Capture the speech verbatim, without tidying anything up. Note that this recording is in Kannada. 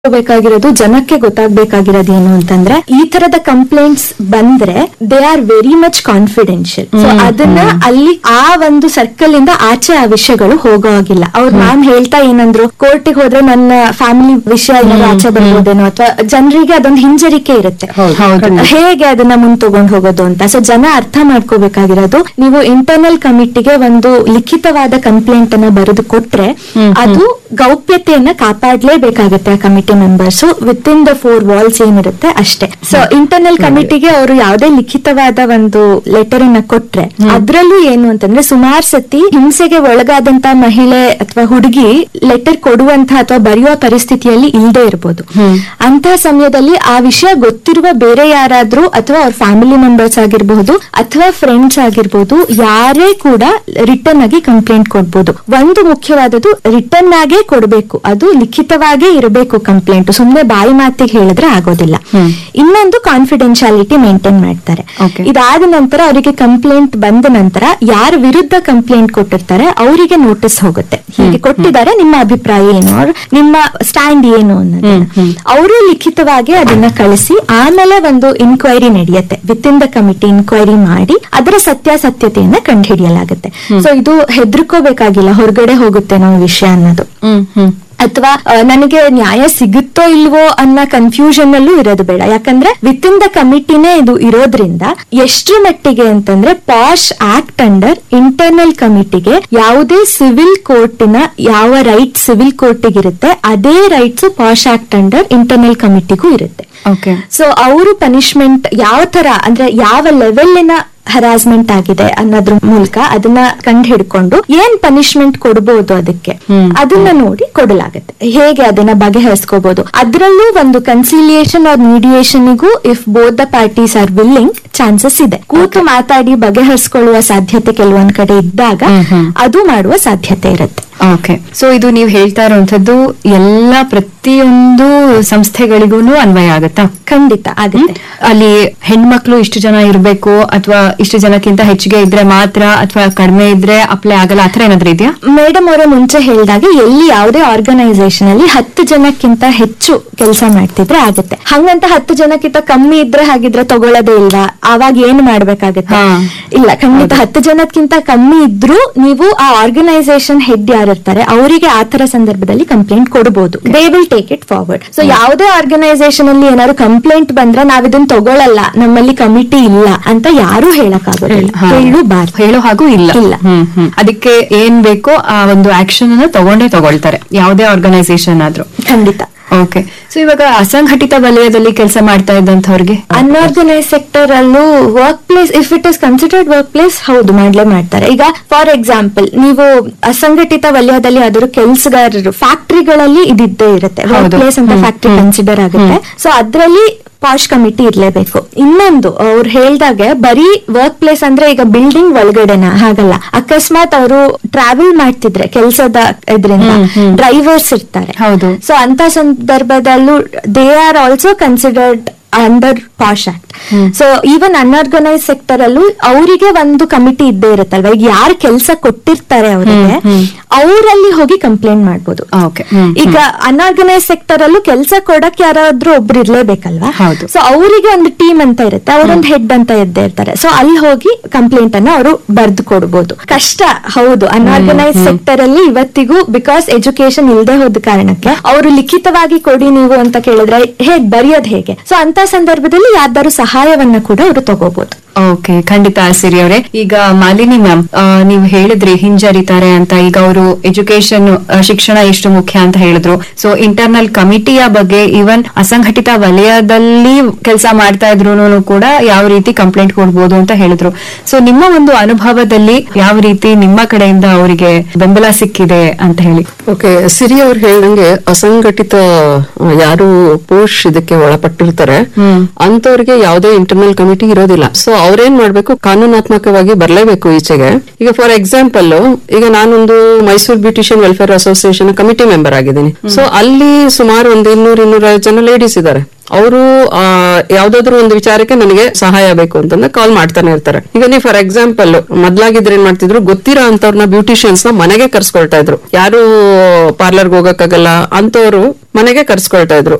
ಬೇಕಾಗಿರೋದು ಜನಕ್ಕೆ ಗೊತ್ತಾಗಬೇಕಾಗಿರೋದು ಏನು ಅಂತಂದ್ರೆ ಈ ತರದ ಕಂಪ್ಲೇಂಟ್ಸ್ ಬಂದ್ರೆ they are very much confidential. So ಅದನ್ನ ಅಲ್ಲಿ ಆ ಒಂದು ಸರ್ಕಲ್ ಇಂದ ಆಚೆ ಆ ವಿಷಯಗಳು ಹೋಗೋ ಆಗಿಲ್ಲ. ಅವ್ರ ಮ್ಯಾಮ್ ಹೇಳ್ತಾ ಏನಂದ್ರು, ಕೋರ್ಟಿಗೆ ಹೋದ್ರೆ ನನ್ನ ಫ್ಯಾಮಿಲಿ ವಿಷಯ ಏನಾದ್ರು ಆಚೆ ಬರ್ಬೋದೇನೋ, ಅಥವಾ ಜನರಿಗೆ ಅದೊಂದು ಹಿಂಜರಿಕೆ ಇರುತ್ತೆ ಹೇಗೆ ಅದನ್ನ ಮುಂದ್ ತಗೊಂಡ್ ಹೋಗೋದು ಅಂತ. ಸೊ ಜನ ಅರ್ಥ ಮಾಡ್ಕೋಬೇಕಾಗಿರೋದು, ನೀವು ಇಂಟರ್ನಲ್ ಕಮಿಟಿಗೆ ಒಂದು ಲಿಖಿತವಾದ ಕಂಪ್ಲೇಂಟ್ ಅನ್ನ ಬರೆದು ಕೊಟ್ರೆ ಅದು ಗೌಪ್ಯತೆಯನ್ನ ಕಾಪಾಡ್ಲೇಬೇಕಾಗುತ್ತೆ ಆ committee members with in the four walls ಏನಿರುತ್ತೆ ಅಷ್ಟೇ. ಸೊ ಇಂಟರ್ನಲ್ ಕಮಿಟಿಗೆ ಅವರು ಯಾವುದೇ ಲಿಖಿತವಾದ ಒಂದು ಲೆಟರ್ ಅನ್ನ ಕೊಟ್ರೆ ಅದ್ರಲ್ಲೂ ಏನು ಅಂತಂದ್ರೆ ಸುಮಾರು ಸತಿ ಹಿಂಸೆಗೆ ಒಳಗಾದಂತ ಮಹಿಳೆ ಅಥವಾ ಹುಡುಗಿ ಲೆಟರ್ ಕೊಡುವಂತ ಅಥವಾ ಬರೆಯುವ ಪರಿಸ್ಥಿತಿಯಲ್ಲಿ ಇಲ್ಲದೆ ಇರಬಹುದು. ಅಂತಹ ಸಮಯದಲ್ಲಿ ಆ ವಿಷಯ ಗೊತ್ತಿರುವ ಬೇರೆ ಯಾರಾದ್ರೂ ಅಥವಾ ಅವ್ರ ಫ್ಯಾಮಿಲಿ ಮೆಂಬರ್ಸ್ ಆಗಿರಬಹುದು ಅಥವಾ ಫ್ರೆಂಡ್ಸ್ ಆಗಿರ್ಬೋದು, ಯಾರೇ ಕೂಡ ರಿಟರ್ನ್ ಆಗಿ ಕಂಪ್ಲೇಂಟ್ ಕೊಡ್ಬೋದು. ಒಂದು ಮುಖ್ಯವಾದದ್ದು ರಿಟರ್ನ್ ಆಗೇ ಕೊಡಬೇಕು, ಅದು ಲಿಖಿತವಾಗೇ ಇರಬೇಕು ಕಂಪ್ಲೇಂಟ್, ಸುಮ್ಮನೆ ಬಾಯಿ ಮಾತಿಗೆ ಹೇಳಿದ್ರೆ ಆಗೋದಿಲ್ಲ. ಇನ್ನೊಂದು ಕಾನ್ಫಿಡೆನ್ಶಿಯಾಲಿಟಿ ಮೇಂಟೈನ್ ಮಾಡ್ತಾರೆ. ಇದಾದ ನಂತರ ಅವರಿಗೆ ಕಂಪ್ಲೇಂಟ್ ಬಂದ ನಂತರ ಯಾರ ವಿರುದ್ಧ ಕಂಪ್ಲೇಂಟ್ ಕೊಟ್ಟಿರ್ತಾರೆ ಅವರಿಗೆ ನೋಟಿಸ್ ಹೋಗುತ್ತೆ, ಹೀಗೆ ಕೊಟ್ಟಿದ್ದಾರೆ, ನಿಮ್ಮ ಅಭಿಪ್ರಾಯ ಏನು, ನಿಮ್ಮ ಸ್ಟ್ಯಾಂಡ್ ಏನು ಅನ್ನೋದನ್ನ ಅವರು ಲಿಖಿತವಾಗಿ ಅದನ್ನ ಕಳಿಸಿ ಆಮೇಲೆ ಒಂದು ಇನ್ಕ್ವೈರಿ ನಡೆಯುತ್ತೆ. With in the committee inquiry ಮಾಡಿ ಅದರ ಸತ್ಯಾಸತ್ಯತೆಯನ್ನ ಕಂಡುಹಿಡಿಯಲಾಗುತ್ತೆ. ಸೊ ಇದು ಹೆದರ್ಕೋಬೇಕಾಗಿಲ್ಲ ಹೊರಗಡೆ ಹೋಗುತ್ತೆ ನಾವು ವಿಷಯ ಅನ್ನೋದು, ಅಥವಾ ನನಗೆ ನ್ಯಾಯ ಸಿಗುತ್ತೋ ಇಲ್ವೋ ಅನ್ನೋ ಕನ್ಫ್ಯೂಷನ್ ಅಲ್ಲೂ ಇರೋದು ಬೇಡ. ಯಾಕಂದ್ರೆ ವಿತ್ ಇನ್ ದ ಕಮಿಟಿನೇ ಇದು ಇರೋದ್ರಿಂದ ಎಷ್ಟ್ರ ಮಟ್ಟಿಗೆ ಅಂತಂದ್ರೆ ಪಾಶ್ ಆಕ್ಟ್ ಅಂಡರ್ ಇಂಟರ್ನಲ್ ಕಮಿಟಿಗೆ ಯಾವುದೇ ಸಿವಿಲ್ ಕೋರ್ಟಿನ ಯಾವ ರೈಟ್ ಸಿವಿಲ್ ಕೋರ್ಟಿಗಿರುತ್ತೆ ಅದೇ rights posh act under internal ಕಮಿಟಿಗೂ ಇರುತ್ತೆ. ಸೊ ಅವರು ಪನಿಷ್ಮೆಂಟ್ ಯಾವ ತರ ಅಂದ್ರೆ ಯಾವ ಲೆವೆಲ್ನ ಹರಾಸ್ಮೆಂಟ್ ಆಗಿದೆ ಅನ್ನೋದ್ರ ಮೂಲಕ ಅದನ್ನ ಕಂಡು ಹಿಡ್ಕೊಂಡು ಏನ್ ಪನಿಷ್ಮೆಂಟ್ ಕೊಡಬಹುದು ಅದಕ್ಕೆ ಅದನ್ನ ನೋಡಿ ಕೊಡಲಾಗುತ್ತೆ, ಹೇಗೆ ಅದನ್ನ ಬಗೆಹರಿಸ್ಕೋಬಹುದು. ಅದರಲ್ಲೂ ಒಂದು conciliation R ಮೀಡಿಯೇಷನ್ಗೂ if both the parties are willing chances ಇದೆ. ಕೂತು ಮಾತಾಡಿ ಬಗೆಹರಿಸ್ಕೊಳ್ಳುವ ಸಾಧ್ಯತೆ ಕೆಲವೊಂದ್ ಕಡೆ ಇದ್ದಾಗ ಅದು ಮಾಡುವ ಸಾಧ್ಯತೆ ಇರುತ್ತೆ. ಓಕೆ, ಸೊ ಇದು ನೀವು ಹೇಳ್ತಾ ಇರುವಂತದ್ದು ಎಲ್ಲ ಪ್ರತಿಯೊಂದು ಸಂಸ್ಥೆಗಳಿಗೂ ಅನ್ವಯ ಆಗತ್ತಾ? ಖಂಡಿತ ಆಗುತ್ತೆ. ಅಲ್ಲಿ ಹೆಣ್ಮಕ್ಳು ಇಷ್ಟು ಜನ ಇರ್ಬೇಕು ಅಥವಾ ಇಷ್ಟು ಜನಕ್ಕಿಂತ ಹೆಚ್ಚಿಗೆ ಇದ್ರೆ ಮಾತ್ರ ಅಥವಾ ಕಡಿಮೆ ಇದ್ರೆ ಅಪ್ಲೈ ಆಗಲ್ಲ, ಆತರ ಏನಾದ್ರೂ ಇದೆಯಾ? ಮೇಡಮ್ ಅವರೇ ಮುಂಚೆ ಹೇಳಿದಾಗ ಎಲ್ಲಿ ಯಾವುದೇ ಆರ್ಗನೈಸೇಷನ್ ಅಲ್ಲಿ ಹತ್ತು ಜನಕ್ಕಿಂತ ಹೆಚ್ಚು ಕೆಲಸ ಮಾಡ್ತಿದ್ರೆ ಆಗುತ್ತೆ, ಹಂಗಂತ ಹತ್ತು ಜನಕ್ಕಿಂತ ಕಮ್ಮಿ ಇದ್ರೆ ಹಾಗಿದ್ರೆ ತಗೊಳ್ಳೋದೇ ಇಲ್ವಾ? ಆವಾಗ ಏನ್ ಮಾಡ್ಬೇಕಾಗತ್ತೆ? ಇಲ್ಲ, ಖಂಡಿತ ಹತ್ತು ಜನಕ್ಕಿಂತ ಕಮ್ಮಿ ಇದ್ರೂ ನೀವು ಆ ಆರ್ಗನೈಸೇಷನ್ ಹೆಡ್ ಯಾರಿರ್ತಾರೆ ಅವರಿಗೆ ಆತರ ಸಂದರ್ಭದಲ್ಲಿ ಕಂಪ್ಲೇಂಟ್ ಕೊಡಬಹುದು. They will take it forward. So ಯಾವುದೇ ಆರ್ಗನೈಸೇಷನ್ ಅಲ್ಲಿ ಏನಾದ್ರು ಕಂಪ್ಲೇಂಟ್ ಬಂದ್ರೆ ನಾವ್ ಇದನ್ನ ತಗೊಳ್ಳಲ್ಲ, ನಮ್ಮಲ್ಲಿ ಕಮಿಟಿ ಇಲ್ಲ ಅಂತ ಯಾರು ಹೇಳಕ್ಕಾಗೋದಿಲ್ಲ, ಹೇಳಬಾರ್ದು, ಹೇಳೋ ಹಾಗೂ ಇಲ್ಲ. ಇಲ್ಲ ಅದಕ್ಕೆ ಏನ್ ಬೇಕೋ ಆ ಒಂದು ಆಕ್ಷನ್ ಅನ್ನು ತಗೊಂಡೇ ತಗೊಳ್ತಾರೆ ಯಾವುದೇ ಆರ್ಗನೈಸೇಷನ್ ಆದ್ರೂ. ಖಂಡಿತ. ಓಕೆ, ಸೊ ಇವಾಗ ಅಸಂಘಟಿತ ವಲಯದಲ್ಲಿ ಕೆಲಸ ಮಾಡ್ತಾ ಇದ್ದಂತವ್ರಿಗೆ ಅನ್ಆರ್ಗನೈಸ್ ಸೆಕ್ಟರ್ ಅಲ್ಲೂ work place if it is considered work place ಹೌದು ಮಾಡ್ಲೇ ಮಾಡ್ತಾರೆ. ಈಗ ಫಾರ್ ಎಕ್ಸಾಂಪಲ್ ನೀವು ಅಸಂಘಟಿತ ವಲಯದಲ್ಲಿ ಆದರೂ ಕೆಲಸಗಾರರು ಫ್ಯಾಕ್ಟ್ರಿಗಳಲ್ಲಿ ಇದಿದ್ದೇ ಇರುತ್ತೆ, ವರ್ಕ್ ಪ್ಲೇಸ್ ಅಂತ ಫ್ಯಾಕ್ಟ್ರಿ ಕನ್ಸಿಡರ್ ಆಗುತ್ತೆ. ಸೊ ಅದ್ರಲ್ಲಿ ಪಾಶ್ ಕಮಿಟಿ ಇರ್ಲೇಬೇಕು. ಇನ್ನೊಂದು ಅವ್ರು ಹೇಳ್ದಾಗೆ ಬರೀ ವರ್ಕ್ ಪ್ಲೇಸ್ ಅಂದ್ರೆ ಈಗ ಬಿಲ್ಡಿಂಗ್ ಒಳಗಡೆನ ಹಾಗಲ್ಲ, ಅಕಸ್ಮಾತ್ ಅವರು ಟ್ರಾವೆಲ್ ಮಾಡ್ತಿದ್ರೆ ಕೆಲಸದ ಇದರಿಂದ ಡ್ರೈವರ್ಸ್ ಇರ್ತಾರೆ. ಹೌದು. ಸೊ ಅಂತ ಸಂದರ್ಭದಲ್ಲೂ they are also considered under posh act. So even unorganised sector ಅಲ್ಲೂ ಅವರಿಗೆ ಒಂದು ಕಮಿಟಿ ಇದ್ದೇ ಇರುತ್ತಲ್ವಾ, ಈಗ ಯಾರು ಕೆಲಸ ಕೊಟ್ಟಿರ್ತಾರೆ ಅವರಿಗೆ ಅವರಲ್ಲಿ ಹೋಗಿ ಕಂಪ್ಲೇಂಟ್ ಮಾಡ್ಬೋದು. ಈಗ ಅನ್ಆರ್ಗನೈಸ್ ಸೆಕ್ಟರ್ ಅಲ್ಲೂ ಕೆಲಸ ಕೊಡಕ್ ಯಾರಾದ್ರೂ ಒಬ್ರು ಇರ್ಲೇಬೇಕಲ್ವಾ, ಸೊ ಅವರಿಗೆ ಒಂದು ಟೀಮ್ ಅಂತ ಇರುತ್ತೆ, ಅವರೊಂದು ಹೆಡ್ ಅಂತ ಇದ್ದೇ ಇರ್ತಾರೆ. ಸೊ ಅಲ್ಲಿ ಹೋಗಿ ಕಂಪ್ಲೇಂಟ್ ಅನ್ನ ಅವರು ಬರ್ದು ಕೊಡ್ಬೋದು. ಕಷ್ಟ ಹೌದು ಅನ್ಆರ್ಗನೈಸ್ ಸೆಕ್ಟರ್ ಅಲ್ಲಿ ಇವತ್ತಿಗೂ, ಬಿಕಾಸ್ ಎಜುಕೇಶನ್ ಇಲ್ಲದೆ ಹೋದ ಕಾರಣಕ್ಕೆ ಅವರು ಲಿಖಿತವಾಗಿ ಕೊಡಿ ನೀವು ಅಂತ ಕೇಳಿದ್ರೆ ಹೇಗ್ ಬರೆಯೋದ್ ಹೇಗೆ? ಸೊ ಅಂತ ಸಂದರ್ಭದಲ್ಲಿ ಯಾರ್ದಾರು ಸಹಾಯವನ್ನ ಕೂಡ ಅವರು ತಗೋಬಹುದು. ಓಕೆ, ಖಂಡಿತ ಸಿರಿ ಅವರೇ. ಈಗ ಮಾಲಿನಿ ಮ್ಯಾಮ್, ನೀವು ಹೇಳಿದ್ರಿ ಹಿಂಜರಿತಾರೆ ಅಂತ. ಈಗ ಅವರು ಎಜುಕೇಶನ್ ಶಿಕ್ಷಣ ಎಷ್ಟು ಮುಖ್ಯ ಅಂತ ಹೇಳಿದ್ರು. ಸೊ ಇಂಟರ್ನಲ್ ಕಮಿಟಿಯ ಬಗ್ಗೆ ಈವನ್ ಅಸಂಘಟಿತ ವಲಯದಲ್ಲಿ ಕೆಲಸ ಮಾಡ್ತಾ ಇದ್ರು ಕೂಡ ಯಾವ ರೀತಿ ಕಂಪ್ಲೇಂಟ್ ಕೊಡ್ಬೋದು ಅಂತ ಹೇಳಿದ್ರು. ಸೊ ನಿಮ್ಮ ಒಂದು ಅನುಭವದಲ್ಲಿ ಯಾವ ರೀತಿ ನಿಮ್ಮ ಕಡೆಯಿಂದ ಅವರಿಗೆ ಬೆಂಬಲ ಸಿಕ್ಕಿದೆ ಅಂತ ಹೇಳಿ. ಓಕೆ, ಸಿರಿ ಅವ್ರು ಹೇಳ್ದಂಗೆ ಅಸಂಘಟಿತ ಯಾರು ಪೋಸ್ಟ್ ಇದಕ್ಕೆ ಒಳಪಟ್ಟಿರ್ತಾರೆ ಅಂತವ್ರಿಗೆ ಯಾವುದೇ ಇಂಟರ್ನಲ್ ಕಮಿಟಿ ಇರೋದಿಲ್ಲ. ಸೊ ಅವ್ರೇನ್ ಮಾಡ್ಬೇಕು, ಕಾನೂನಾತ್ಮಕವಾಗಿ ಬರ್ಲೇಬೇಕು ಈಚೆಗೆ. ಈಗ ಫಾರ್ ಎಕ್ಸಾಂಪಲ್, ಈಗ ನಾನೊಂದು Mysuru beautician welfare association committee member ಆಗಿದ್ದೀನಿ. ಸೊ ಅಲ್ಲಿ ಸುಮಾರು ಒಂದು ಇನ್ನೂರ್ ಇನ್ನೂರ ಜನ ಲೇಡೀಸ್ ಇದ್ದಾರೆ. ಅವರು ಯಾವ್ದಾದ್ರು ಒಂದು ವಿಚಾರಕ್ಕೆ ನನಗೆ ಸಹಾಯ ಬೇಕು ಅಂತಂದ್ರೆ ಕಾಲ್ ಮಾಡ್ತಾನೆ ಇರ್ತಾರೆ. ಈಗ ನೀವು ಫಾರ್ ಎಕ್ಸಾಂಪಲ್ ಮೊದ್ಲಾಗಿದ್ರೆ ಏನ್ ಮಾಡ್ತಿದ್ರು, ಗೊತ್ತಿರೋ ಅಂತವ್ರನ್ನ ಬ್ಯೂಟಿಷಿಯನ್ಸ್ ನ ಮನೆಗೆ ಕರ್ಸ್ಕೊಳ್ತಾ ಇದ್ರು. ಯಾರು ಪಾರ್ಲರ್ಗೆ ಹೋಗಕ್ಕಾಗಲ್ಲ ಅಂತವ್ರು ಮನೆಗೆ ಕರ್ಸ್ಕೊಳ್ತಾ ಇದ್ರು.